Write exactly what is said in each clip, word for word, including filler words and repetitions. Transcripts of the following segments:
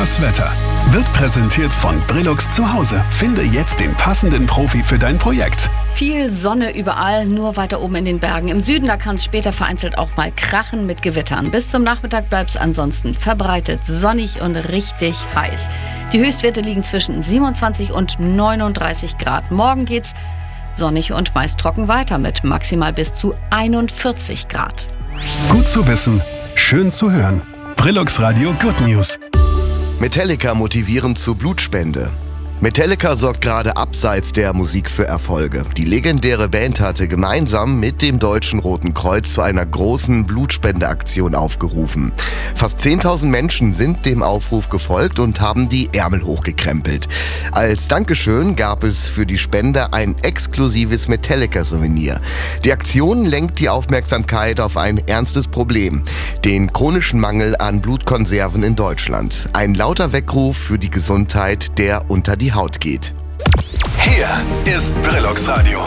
Das Wetter wird präsentiert von Brillux zu Hause. Finde jetzt den passenden Profi für dein Projekt. Viel Sonne überall, nur weiter oben in den Bergen. Im Süden, da kann es später vereinzelt auch mal krachen mit Gewittern. Bis zum Nachmittag bleibt es ansonsten verbreitet sonnig und richtig heiß. Die Höchstwerte liegen zwischen siebenundzwanzig und neununddreißig Grad. Morgen geht's sonnig und meist trocken weiter mit maximal bis zu einundvierzig Grad. Gut zu wissen, schön zu hören. Brillux Radio Good News. Metallica motivieren zur Blutspende. Metallica sorgt gerade abseits der Musik für Erfolge. Die legendäre Band hatte gemeinsam mit dem Deutschen Roten Kreuz zu einer großen Blutspendeaktion aufgerufen. Fast zehntausend Menschen sind dem Aufruf gefolgt und haben die Ärmel hochgekrempelt. Als Dankeschön gab es für die Spende ein exklusives Metallica-Souvenir. Die Aktion lenkt die Aufmerksamkeit auf ein ernstes Problem: den chronischen Mangel an Blutkonserven in Deutschland. Ein lauter Weckruf für die Gesundheit, der unter die Haut geht. Hier ist Brillux Radio.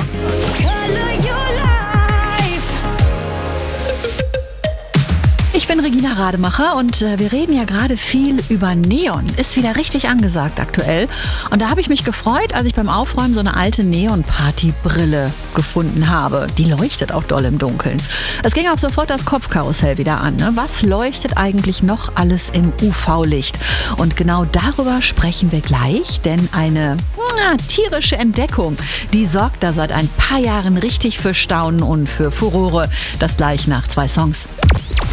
Ich bin Regina Rademacher und äh, wir reden ja gerade viel über Neon. Ist wieder richtig angesagt aktuell. Und da habe ich mich gefreut, als ich beim Aufräumen so eine alte Neon-Party-Brille gefunden habe. Die leuchtet auch doll im Dunkeln. Es ging auch sofort das Kopfkarussell wieder an. Ne? Was leuchtet eigentlich noch alles im U V-Licht? Und genau darüber sprechen wir gleich, denn eine na, tierische Entdeckung, die sorgt da seit ein paar Jahren richtig für Staunen und für Furore. Das gleich nach zwei Songs.